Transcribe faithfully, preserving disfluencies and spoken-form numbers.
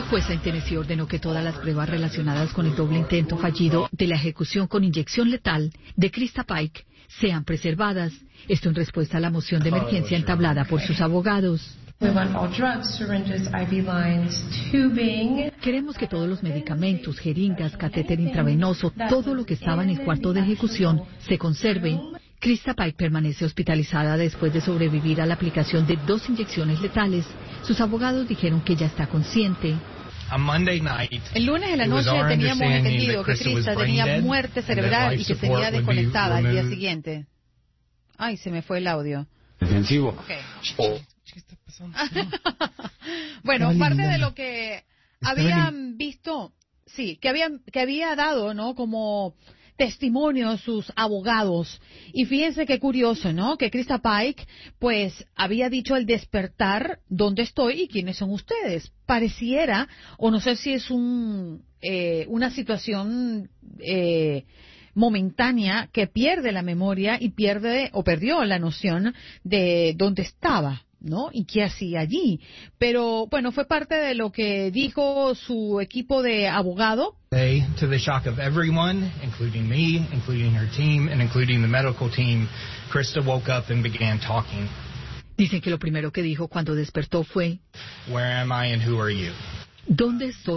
jueza en Tennessee ordenó que todas las pruebas relacionadas con el doble intento fallido de la ejecución con inyección letal de Krista Pike sean preservadas. Esto en respuesta a la moción de emergencia entablada por sus abogados. Queremos que todos los medicamentos, jeringas, catéter intravenoso, todo lo que estaba en el cuarto de ejecución se conserve. Krista Pike permanece hospitalizada después de sobrevivir a la aplicación de dos inyecciones letales. Sus abogados dijeron que ella está consciente. El lunes en la noche teníamos entendido que Krista tenía muerte cerebral y que sería desconectada al día siguiente. Ay, se me fue el audio. Defensivo. Okay. Oh. ¿Qué está pasando? Bueno, parte de lo que habían visto, sí, que habían que había dado, ¿no? Como testimonio sus abogados. Y fíjense qué curioso, ¿no? Que Krista Pike, pues, había dicho al despertar dónde estoy y quiénes son ustedes. Pareciera, o no sé si es un eh, una situación eh, momentánea, que pierde la memoria y pierde o perdió la noción de dónde estaba, ¿no? Y qué hacía allí. Pero, bueno, fue parte de lo que dijo su equipo de abogado. To the shock of everyone, including me, including her team, and including the medical team, Krista woke up and began talking. Dicen que lo primero que dijo cuando despertó fue: Where am I and who are you? ¿Dónde estoy?